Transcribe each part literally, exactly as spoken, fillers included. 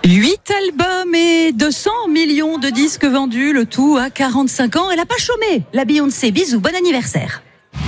huit albums et deux cents millions de disques vendus, le tout à quarante-cinq ans. Elle n'a pas chômé, la Beyoncé. Bisous, bon anniversaire.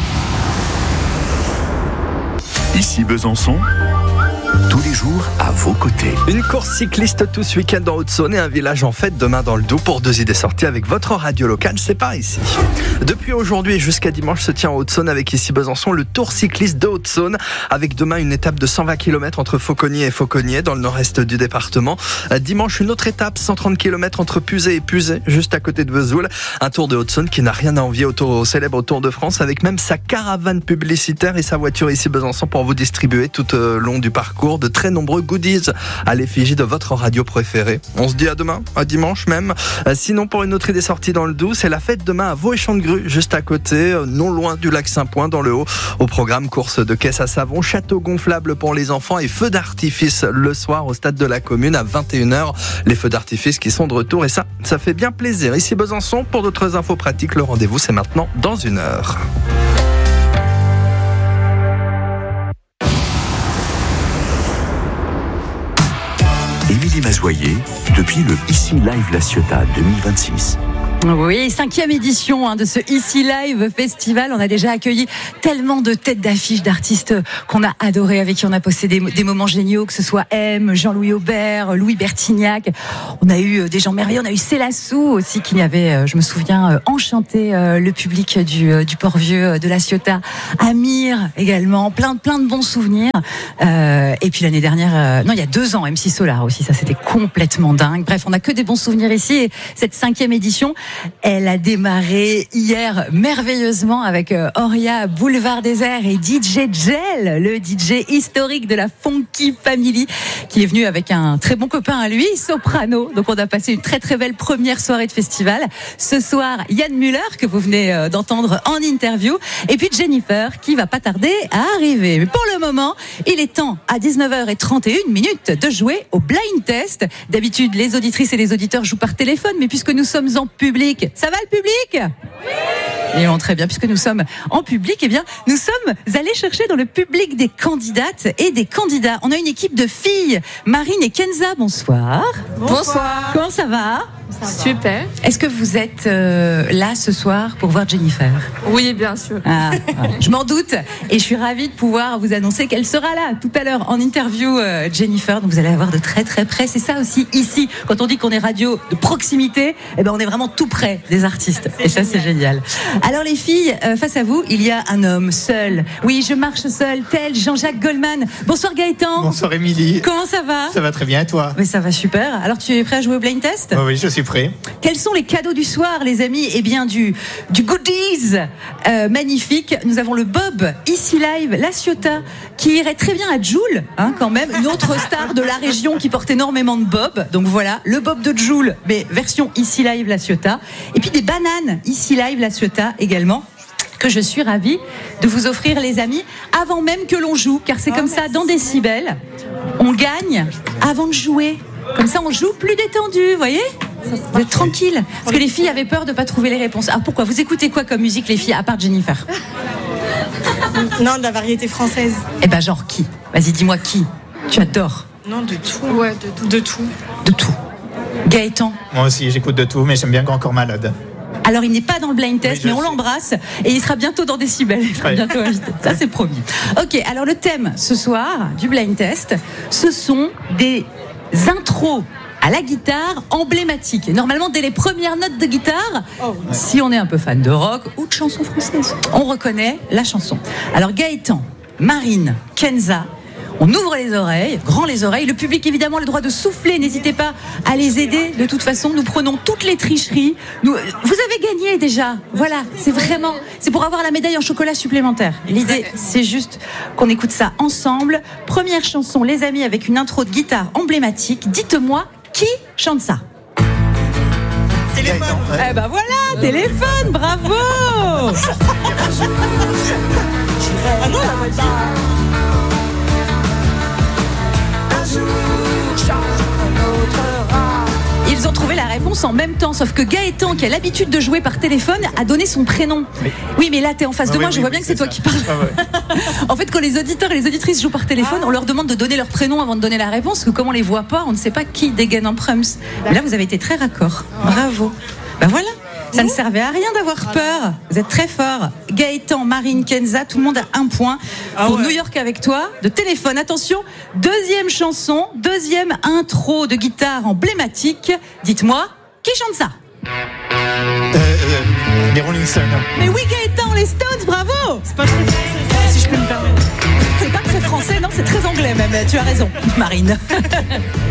Ici Besançon, tous les jours à vos côtés. Une course cycliste tout ce week-end en Haute-Saône et un village en fête demain dans le Doubs pour deux idées sorties avec votre radio locale, c'est par ici. Depuis aujourd'hui jusqu'à dimanche se tient en Haute-Saône avec ici Besançon le Tour cycliste de Haute-Saône avec demain une étape de cent vingt kilomètres entre Fauconnier et Fauconnier dans le nord-est du département. Dimanche une autre étape, cent trente kilomètres entre Puzet et Puzet juste à côté de Vesoul. Un Tour de Haute-Saône qui n'a rien à envier au, tour, au célèbre Tour de France avec même sa caravane publicitaire et sa voiture ici Besançon pour vous distribuer tout au long du parcours de très nombreux goodies à l'effigie de votre radio préférée. On se dit à demain, à dimanche même. Sinon, pour une autre idée sortie dans le Doubs, c'est la fête demain à Vaux-et-Champ-de-Grue, juste à côté, non loin du lac Saint-Point, dans le Haut. Au programme, course de caisse à savon, château gonflable pour les enfants et feux d'artifice le soir au stade de la commune à vingt et une heures. Les feux d'artifice qui sont de retour et ça, ça fait bien plaisir. Ici Besançon, pour d'autres infos pratiques, le rendez-vous c'est maintenant dans une heure. Émilie Mazoyer, depuis le Ici Live La Ciotat deux mille vingt-six. Oui, cinquième édition hein, de ce Ici Live Festival. On a déjà accueilli tellement de têtes d'affiches d'artistes qu'on a adorés, avec qui on a passé des, des moments géniaux, que ce soit M, Jean-Louis Aubert, Louis Bertignac. On a eu des gens merveilleux. On a eu Célassou aussi qui avait, je me souviens, enchanté le public du, du Port-Vieux de La Ciotat. Amir également. Plein, plein de bons souvenirs. Euh, et puis l'année dernière, euh, non, il y a deux ans, M C Solar aussi. Ça, c'était complètement dingue. Bref, on a que des bons souvenirs ici. Et cette cinquième édition, elle a démarré hier merveilleusement avec Oria, Boulevard Désert et D J Gel, le D J historique de la Funky Family, qui est venu avec un très bon copain à lui, Soprano. Donc on a passé une très très belle première soirée de festival. Ce soir, Yann Muller, que vous venez d'entendre en interview, et puis Jennifer, qui va pas tarder à arriver. Mais pour le moment, il est temps à dix-neuf heures trente et une minutes de jouer au blind test. D'habitude, les auditrices et les auditeurs jouent par téléphone, mais puisque nous sommes en public, ça va le public ? Oui. Et bon, très bien, puisque nous sommes en public, eh bien, nous sommes allés chercher dans le public des candidates et des candidats. On a une équipe de filles, Marine et Kenza, bonsoir. Bonsoir. Comment ça va ? Ça va. Super. Est-ce que vous êtes euh, là ce soir pour voir Jennifer ? Oui, bien sûr. Ah, je m'en doute, et je suis ravie de pouvoir vous annoncer qu'elle sera là tout à l'heure en interview, euh, Jennifer. Donc vous allez la voir de très très près. C'est ça aussi ici, quand on dit qu'on est radio de proximité, eh ben on est vraiment tout près des artistes. C'est et ça, génial. C'est génial. Alors les filles, euh, face à vous, il y a un homme seul. Oui, je marche seul, tel Jean-Jacques Goldman. Bonsoir Gaëtan. Bonsoir Émilie. Comment ça va ? Ça va très bien, et toi ? Mais ça va super. Alors tu es prêt à jouer au blind test ? Oh oui, je suis prêt. Quels sont les cadeaux du soir, les amis ? Eh bien, du, du goodies euh, magnifique. Nous avons le Bob, ici live, La Ciotat, qui irait très bien à Joule, hein, quand même, une autre star de la région qui porte énormément de Bob. Donc voilà, le Bob de Joule, mais version ici live, La Ciotat. Et puis des bananes, ici live, La Ciotat également, que je suis ravie de vous offrir, les amis, avant même que l'on joue, car c'est comme ça, dans Décibel, on gagne avant de jouer. Comme ça, on joue plus détendu, vous voyez ? Vous êtes tranquille. Parce que les filles avaient peur de ne pas trouver les réponses. Alors pourquoi ? Vous écoutez quoi comme musique, les filles, à part Jennifer ? Non, de la variété française. Eh ben, genre qui ? Vas-y, dis-moi qui tu adores. Non, de tout. Ouais, de tout. De tout. De tout. Gaëtan ? Moi aussi, j'écoute de tout, mais j'aime bien Grand Corps Malade. Alors, il n'est pas dans le blind test, oui, mais on sais. l'embrasse et il sera bientôt dans Décibel. Il sera ouais. bientôt invité. Ça, c'est promis. Ok, alors le thème ce soir du blind test, ce sont des intros à la guitare emblématique. Et normalement, dès les premières notes de guitare, oh, ouais. si on est un peu fan de rock ou de chansons françaises, on reconnaît la chanson. Alors Gaëtan, Marine, Kenza, on ouvre les oreilles, grand les oreilles. Le public, évidemment, a le droit de souffler. N'hésitez pas à les aider. De toute façon, nous prenons toutes les tricheries. Nous, vous avez gagné déjà. Voilà, c'est vraiment... C'est pour avoir la médaille en chocolat supplémentaire. L'idée, c'est juste qu'on écoute ça ensemble. Première chanson, les amis, avec une intro de guitare emblématique. Dites-moi, qui chante ça ? Téléphone. Eh ben voilà, téléphone, bravo. Ah non, la voiture. Ils ont trouvé la réponse réponse en même temps. Sauf que Gaëtan, qui a l'habitude de jouer par téléphone, a donné son prénom. Oui, oui mais là, t'es en face Ah de oui, moi, je oui, vois oui, bien que c'est toi ça. qui parles. Ah ouais. En fait, quand les auditeurs et les auditrices jouent par téléphone, on leur demande de donner leur prénom avant de donner la réponse, parce que comme on les voit pas, on ne sait pas qui dégaine en prums. Mais là, vous avez été très raccord. Bravo. Ben voilà. Ça ne servait à rien d'avoir peur. Vous êtes très fort. Gaëtan, Marine, Kenza, tout le monde a un point pour New York avec toi. De téléphone. Attention, deuxième chanson, deuxième intro de guitare emblématique. Dites-moi, qui chante ça? Euh, euh, les Rolling Stones. Mais oui, Gaëtan, les Stones, bravo. C'est pas très français, si je peux me permettre. C'est pas très français, non, c'est très anglais même. Tu as raison, Marine.